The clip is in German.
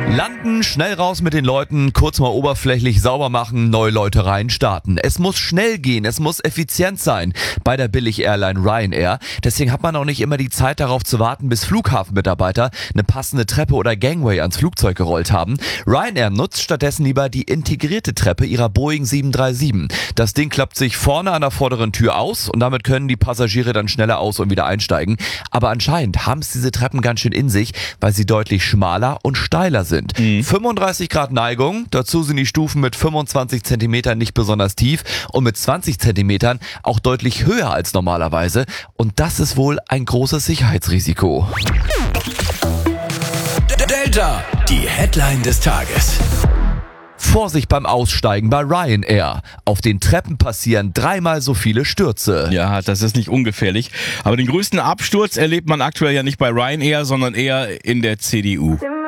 Landen, schnell raus mit den Leuten, kurz mal oberflächlich sauber machen, neue Leute rein, starten. Es muss schnell gehen, es muss effizient sein bei der Billig-Airline Ryanair. Deswegen hat man auch nicht immer die Zeit darauf zu warten, bis Flughafenmitarbeiter eine passende Treppe oder Gangway ans Flugzeug gerollt haben. Ryanair nutzt stattdessen lieber die integrierte Treppe ihrer Boeing 737. Das Ding klappt sich vorne an der vorderen Tür aus und damit können die Passagiere dann schneller aus und wieder einsteigen. Aber anscheinend haben es diese Treppen ganz schön in sich, weil sie deutlich schmaler und steiler sind. 35 Grad Neigung, dazu sind die Stufen mit 25 Zentimetern nicht besonders tief und mit 20 Zentimetern auch deutlich höher als normalerweise. Und das ist wohl ein großes Sicherheitsrisiko. Delta, die Headline des Tages. Vorsicht beim Aussteigen bei Ryanair. Auf den Treppen passieren 3-mal so viele Stürze. Ja, das ist nicht ungefährlich. Aber den größten Absturz erlebt man aktuell ja nicht bei Ryanair, sondern eher in der CDU.